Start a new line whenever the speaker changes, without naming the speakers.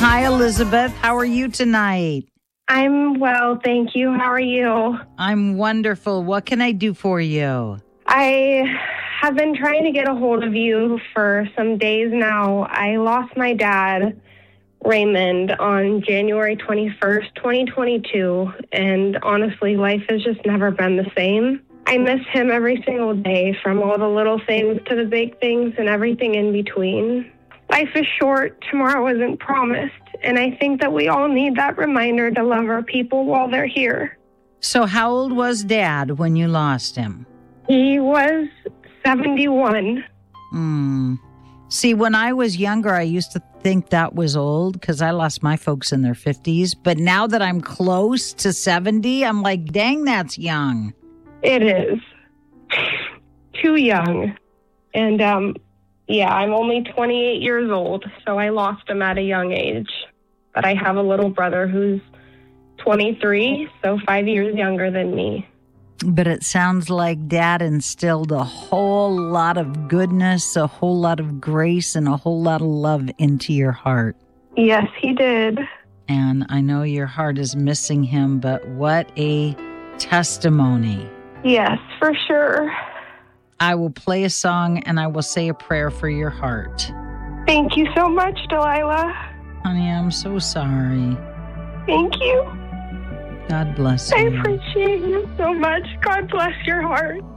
Hi, Elizabeth. How are you tonight?
I'm well, thank you. How are you?
I'm wonderful. What can I do for you?
I have been trying to get a hold of you for some days now. I lost my dad, Raymond, on January 21st, 2022, and honestly, life has just never been the same. I miss him every single day, from all the little things to the big things and everything in between. Life is short, tomorrow isn't promised, and I think that we all need that reminder to love our people while they're here.
So how old was Dad when you lost him?
He was 71.
See, when I was younger, I used to think that was old because I lost my folks in their 50s. But now that I'm close to 70, I'm like, dang, that's young.
It is. Too young. And, I'm only 28 years old, so I lost him at a young age. But I have a little brother who's 23, so 5 years younger than me.
But it sounds like Dad instilled a whole lot of goodness, a whole lot of grace, and a whole lot of love into your heart.
Yes, he did.
And I know your heart is missing him, but what a testimony.
Yes, for sure.
I will play a song and I will say a prayer for your heart.
Thank you so much, Delilah.
Honey, I'm so sorry.
Thank you.
God bless you.
I appreciate you so much. God bless your heart.